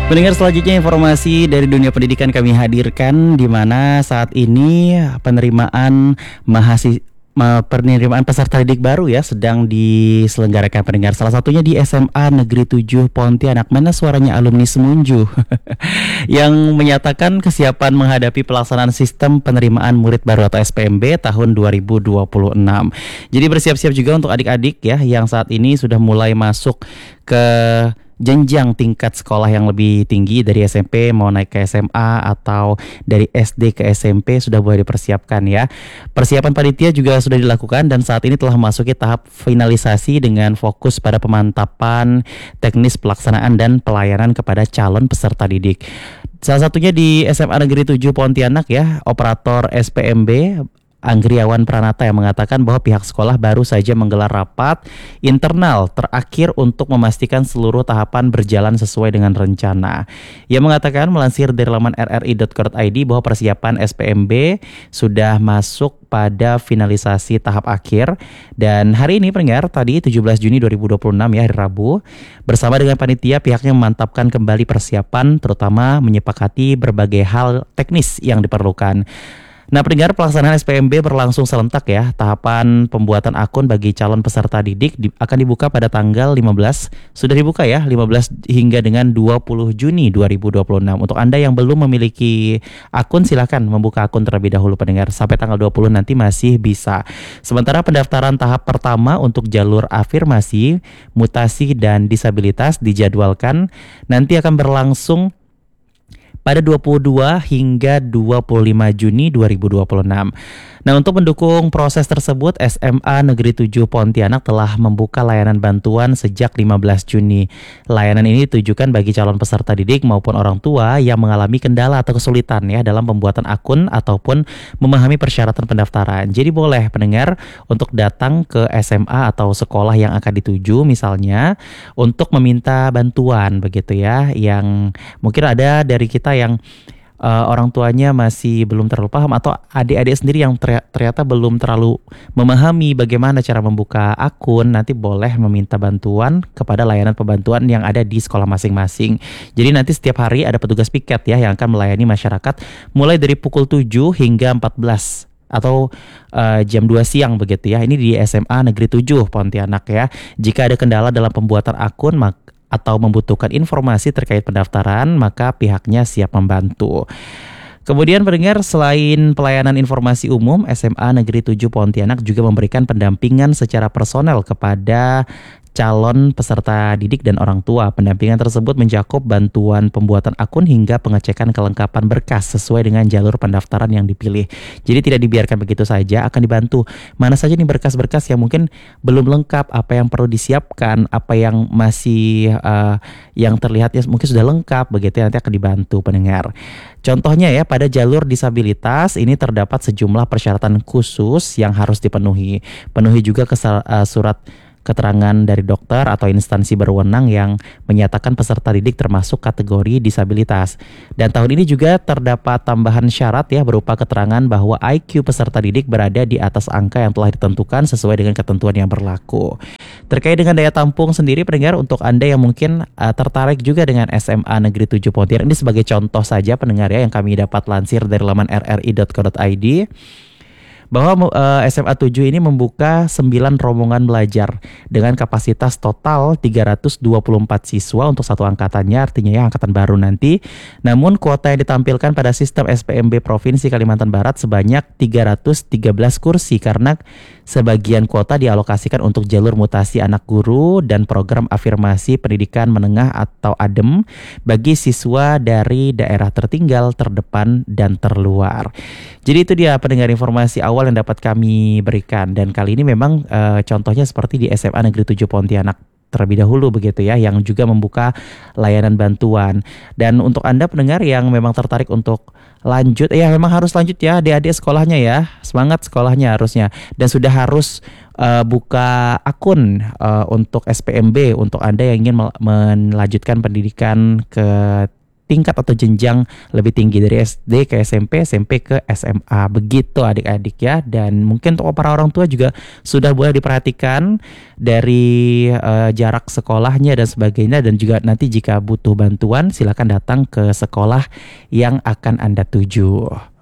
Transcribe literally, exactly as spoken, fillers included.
Pendengar, selanjutnya informasi dari dunia pendidikan kami hadirkan, di mana saat ini penerimaan mahasiswa penerimaan peserta didik baru ya sedang diselenggarakan, pendengar. Salah satunya di S M A Negeri tujuh Pontianak. Mana suaranya alumni Semunju yang menyatakan kesiapan menghadapi pelaksanaan sistem penerimaan murid baru atau S P M B tahun dua ribu dua puluh enam. Jadi bersiap-siap juga untuk adik-adik ya yang saat ini sudah mulai masuk ke jenjang tingkat sekolah yang lebih tinggi, dari S M P mau naik ke S M A atau dari S D ke S M P sudah boleh dipersiapkan ya. Persiapan panitia juga sudah dilakukan dan saat ini telah memasuki tahap finalisasi dengan fokus pada pemantapan teknis pelaksanaan dan pelayanan kepada calon peserta didik. Salah satunya di S M A Negeri tujuh Pontianak ya, operator S P M B Anggriawan Pranata yang mengatakan bahwa pihak sekolah baru saja menggelar rapat internal terakhir untuk memastikan seluruh tahapan berjalan sesuai dengan rencana. Ia mengatakan melansir dari laman r r i dot co dot i d bahwa persiapan S P M B sudah masuk pada finalisasi tahap akhir, dan hari ini pendengar, tadi tujuh belas Juni dua ribu dua puluh enam ya, hari Rabu, bersama dengan panitia pihaknya memantapkan kembali persiapan, terutama menyepakati berbagai hal teknis yang diperlukan. Nah, pendengar, pelaksanaan S P M B berlangsung serentak ya. Tahapan pembuatan akun bagi calon peserta didik di, akan dibuka pada tanggal lima belas, sudah dibuka ya, lima belas hingga dengan dua puluh Juni dua ribu dua puluh enam. Untuk Anda yang belum memiliki akun, silakan membuka akun terlebih dahulu pendengar. Sampai tanggal dua puluh nanti masih bisa. Sementara pendaftaran tahap pertama untuk jalur afirmasi, mutasi dan disabilitas dijadwalkan nanti akan berlangsung pada dua puluh dua hingga dua puluh lima Juni dua ribu dua puluh enam. Nah, untuk mendukung proses tersebut, S M A Negeri tujuh Pontianak telah membuka layanan bantuan sejak lima belas Juni. Layanan ini ditujukan bagi calon peserta didik maupun orang tua yang mengalami kendala atau kesulitan ya dalam pembuatan akun ataupun memahami persyaratan pendaftaran. Jadi boleh pendengar untuk datang ke S M A atau sekolah yang akan dituju misalnya untuk meminta bantuan begitu ya, yang mungkin ada dari kita yang Uh, orang tuanya masih belum terlalu paham, atau adik-adik sendiri yang ternyata belum terlalu memahami bagaimana cara membuka akun, nanti boleh meminta bantuan kepada layanan pembantuan yang ada di sekolah masing-masing. Jadi nanti setiap hari ada petugas piket ya yang akan melayani masyarakat mulai dari pukul tujuh hingga empat belas atau uh, jam dua siang begitu ya. Ini di S M A Negeri tujuh Pontianak ya. Jika ada kendala dalam pembuatan akun maka atau membutuhkan informasi terkait pendaftaran, maka pihaknya siap membantu. Kemudian pendengar, selain pelayanan informasi umum, S M A Negeri tujuh Pontianak juga memberikan pendampingan secara personel kepada calon peserta didik dan orang tua. Pendampingan tersebut mencakup bantuan pembuatan akun hingga pengecekan kelengkapan berkas sesuai dengan jalur pendaftaran yang dipilih. Jadi tidak dibiarkan begitu saja, akan dibantu mana saja nih berkas-berkas yang mungkin belum lengkap, apa yang perlu disiapkan, apa yang masih uh, yang terlihat ya mungkin sudah lengkap begitu ya, nanti akan dibantu pendengar. Contohnya ya, pada jalur disabilitas ini terdapat sejumlah persyaratan khusus yang harus dipenuhi. Penuhi juga kesal, uh, surat keterangan dari dokter atau instansi berwenang yang menyatakan peserta didik termasuk kategori disabilitas. Dan tahun ini juga terdapat tambahan syarat ya, berupa keterangan bahwa I Q peserta didik berada di atas angka yang telah ditentukan sesuai dengan ketentuan yang berlaku. Terkait dengan daya tampung sendiri pendengar, untuk Anda yang mungkin uh, tertarik juga dengan S M A Negeri tujuh Pontianak, ini sebagai contoh saja pendengar ya yang kami dapat lansir dari laman r r i dot co dot i d, bahwa uh, S M A tujuh ini membuka sembilan rombongan belajar dengan kapasitas total tiga ratus dua puluh empat siswa untuk satu angkatannya, artinya ya angkatan baru nanti. Namun kuota yang ditampilkan pada sistem S P M B Provinsi Kalimantan Barat sebanyak tiga ratus tiga belas kursi, karena sebagian kuota dialokasikan untuk jalur mutasi anak guru dan program afirmasi pendidikan menengah atau A D E M bagi siswa dari daerah tertinggal, terdepan, dan terluar. Jadi itu dia pendengar informasi awal yang dapat kami berikan, dan kali ini memang e, contohnya seperti di S M A Negeri tujuh Pontianak terlebih dahulu begitu ya, yang juga membuka layanan bantuan. Dan untuk Anda pendengar yang memang tertarik untuk lanjut, ya memang harus lanjut ya adik-adik sekolahnya ya, semangat sekolahnya harusnya, dan sudah harus uh, buka akun uh, untuk S P M B untuk Anda yang ingin melanjutkan pendidikan ke tingkat atau jenjang lebih tinggi dari S D ke S M P, S M P ke S M A. Begitu adik-adik ya. Dan mungkin untuk para orang tua juga sudah boleh diperhatikan dari uh, jarak sekolahnya dan sebagainya, dan juga nanti jika butuh bantuan silakan datang ke sekolah yang akan Anda tuju.